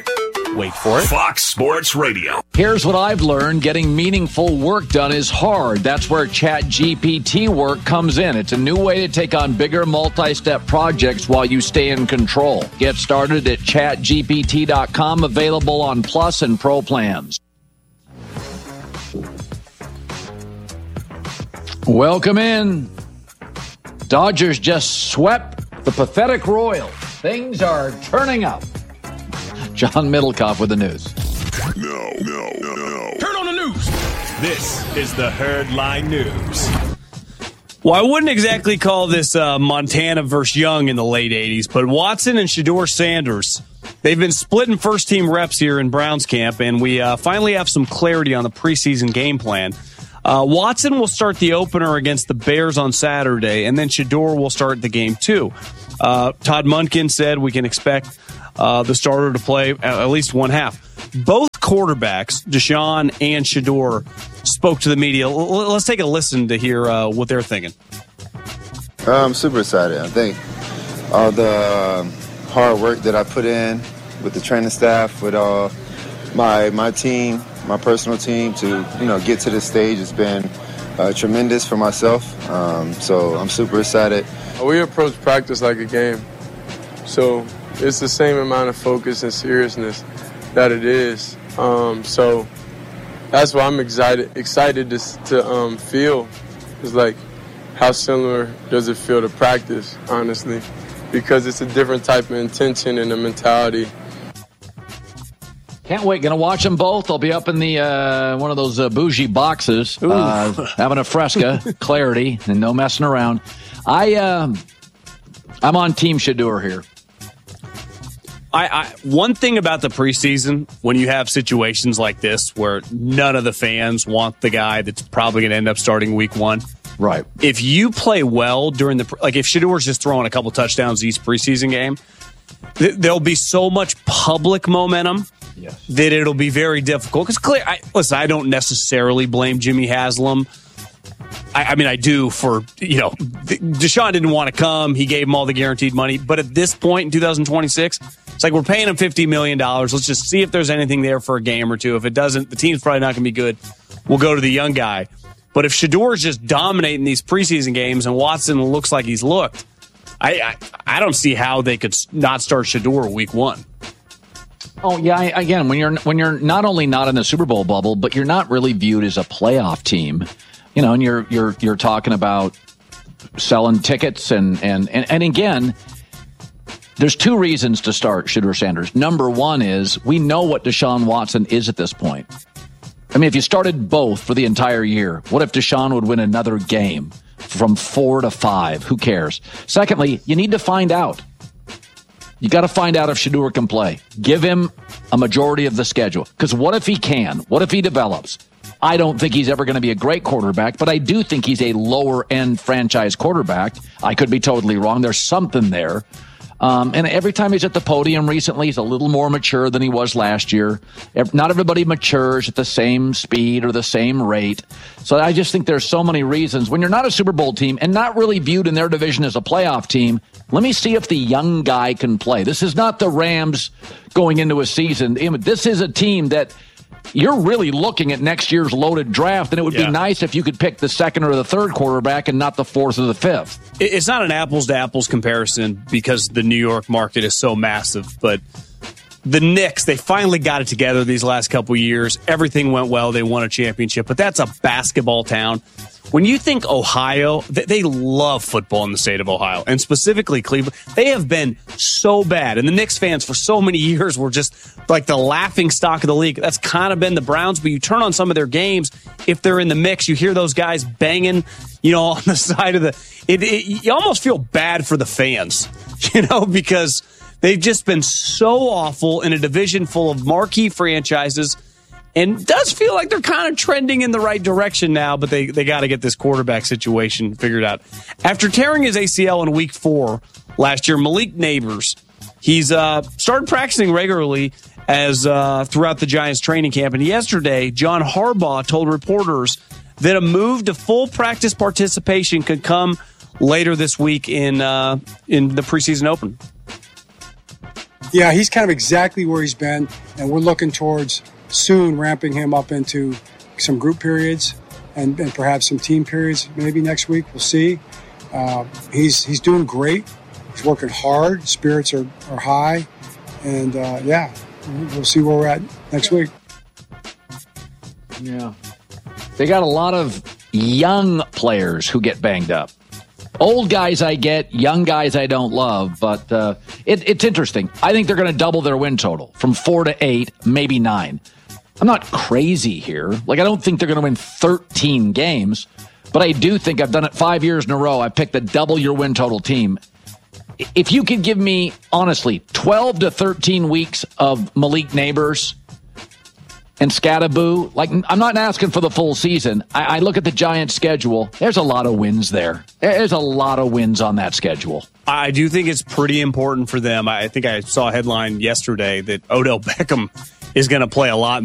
Wait for it. Fox Sports Radio. Here's what I've learned. Getting meaningful work done is hard. That's where ChatGPT work comes in. It's a new way to take on bigger multi-step projects while you stay in control. Get started at chat G P T dot com, available on Plus and Pro plans. Welcome in. Dodgers just swept the pathetic Royals. Things are turning up. John Middlecoff with the news. No, no, no, no. Turn on the news. This is the Herd Line News. Well, I wouldn't exactly call this uh, Montana versus Young in the late eighties, but Watson and Shedeur Sanders, they've been splitting first-team reps here in Browns camp, and we uh, finally have some clarity on the preseason game plan. Uh, Watson will start the opener against the Bears on Saturday, and then Shedeur will start the game too. Uh, Todd Monken said we can expect uh, the starter to play at least one half. Both quarterbacks, Deshaun and Shedeur, spoke to the media. L- let's take a listen to hear uh, what they're thinking. I'm super excited. I think all the um, hard work that I put in with the training staff, with uh, my my team, my personal team, to you know get to this stage has been uh, tremendous for myself. Um, so I'm super excited. We approach practice like a game, so it's the same amount of focus and seriousness that it is. Um, so that's why I'm excited excited to, to um, feel. It's like, how similar does it feel to practice, honestly? Because it's a different type of intention and a mentality. Can't wait. Going to watch them both. I'll be up in the uh, one of those uh, bougie boxes, uh, having a Fresca, clarity, and no messing around. I, uh, I'm on Team Shedeur here. I, I one thing about the preseason, when you have situations like this where none of the fans want the guy that's probably going to end up starting week one. Right. If you play well during the, like if Shedeur's just throwing a couple touchdowns each preseason game, th- there'll be so much public momentum yes. that it'll be very difficult. Because clear, I, listen, I don't necessarily blame Jimmy Haslam. I, I mean, I do for, you know, Deshaun didn't want to come. He gave him all the guaranteed money. But at this point in two thousand twenty-six, it's like we're paying him fifty million dollars. Let's just see if there's anything there for a game or two. If it doesn't, the team's probably not going to be good. We'll go to the young guy. But if Shedeur's just dominating these preseason games and Watson looks like he's looked, I I, I don't see how they could not start Shedeur week one. Oh yeah, I, again, when you're when you're not only not in the Super Bowl bubble, but you're not really viewed as a playoff team. You know, and you're you're you're talking about selling tickets and and and, and again, there's two reasons to start Shedeur Sanders. Number one is we know what Deshaun Watson is at this point. I mean, if you started both for the entire year, what if Deshaun would win another game from four to five? Who cares? Secondly, you need to find out. You got to find out if Shedeur can play. Give him a majority of the schedule. Because what if he can? What if he develops? I don't think he's ever going to be a great quarterback, but I do think he's a lower-end franchise quarterback. I could be totally wrong. There's something there. Um, and every time he's at the podium recently, he's a little more mature than he was last year. Not everybody matures at the same speed or the same rate. So I just think there's so many reasons. When you're not a Super Bowl team and not really viewed in their division as a playoff team, let me see if the young guy can play. This is not the Rams going into a season. This is a team that you're really looking at next year's loaded draft, and it would yeah. be nice if you could pick the second or the third quarterback and not the fourth or the fifth. It's not an apples-to-apples comparison because the New York market is so massive, but the Knicks, they finally got it together these last couple years. Everything went well. They won a championship, but that's a basketball town. When you think Ohio, they love football in the state of Ohio, and specifically Cleveland. They have been so bad, and the Knicks fans for so many years were just like the laughing stock of the league. That's kind of been the Browns, but you turn on some of their games, if they're in the mix, you hear those guys banging, you know, on the side of the it, – it, you almost feel bad for the fans, you know, because they've just been so awful in a division full of marquee franchises. And it does feel like they're kind of trending in the right direction now, but they, they got to get this quarterback situation figured out. After tearing his A C L in week four last year, Malik Neighbors, he's uh, started practicing regularly as uh, throughout the Giants training camp. And yesterday, John Harbaugh told reporters that a move to full practice participation could come later this week in uh, in the preseason open. Yeah, he's kind of exactly where he's been, and we're looking towards soon ramping him up into some group periods and, and perhaps some team periods maybe next week. We'll see. Uh, he's he's doing great. He's working hard. Spirits are, are high. And, uh, yeah, we'll see where we're at next week. Yeah. They got a lot of young players who get banged up. Old guys I get, young guys I don't love, but uh, it, it's interesting. I think they're going to double their win total from four to eight, maybe nine. I'm not crazy here. Like, I don't think they're going to win thirteen games, but I do think I've done it five years in a row. I've picked a double your win total team. If you could give me, honestly, twelve to thirteen weeks of Malik Neighbors and Scattaboo, like, I'm not asking for the full season. I, I look at the Giants' schedule. There's a lot of wins there. There's a lot of wins on that schedule. I do think it's pretty important for them. I think I saw a headline yesterday that Odell Beckham is going to play a lot